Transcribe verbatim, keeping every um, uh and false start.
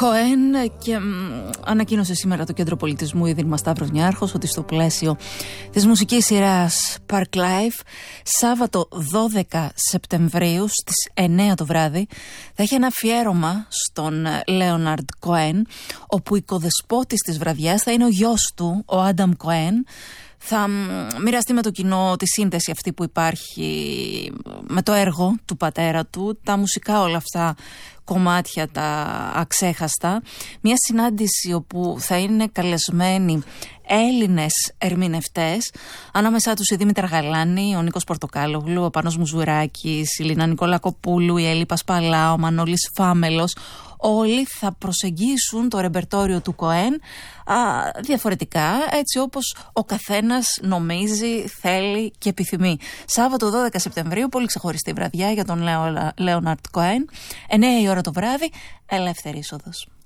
Κοέν, και μ, ανακοίνωσε σήμερα το Κέντρο Πολιτισμού η Δήμαρχος Σταύρος Νιάρχος ότι στο πλαίσιο της μουσικής σειράς Park Life, Σάββατο δώδεκα Σεπτεμβρίου στις εννέα το βράδυ θα έχει ένα αφιέρωμα στον Λέοναρντ Κοέν, όπου οικοδεσπότης της βραδιάς θα είναι ο γιος του, ο Άνταμ Κοέν. Θα μοιραστεί με το κοινό τη σύνδεση αυτή που υπάρχει με το έργο του πατέρα του, τα μουσικά όλα αυτά κομμάτια τα αξέχαστα. Μια συνάντηση όπου θα είναι καλεσμένοι Έλληνες ερμηνευτές, ανάμεσά τους η Δήμητρα Γαλάνη, ο Νίκος Πορτοκάλογλου, ο Πάνος Μουζουράκης, η Λίνα Νικολακοπούλου, η Έλλη Πασπαλά, ο Μανώλης Φάμελος. Όλοι θα προσεγγίσουν το ρεμπερτόριο του Κοέν α, διαφορετικά, έτσι όπως ο καθένας νομίζει, θέλει και επιθυμεί. Σάββατο δώδεκα Σεπτεμβρίου, πολύ ξεχωριστή βραδιά για τον Λέοναρντ Κοέν, εννέα η ώρα το βράδυ, ελεύθερη είσοδος.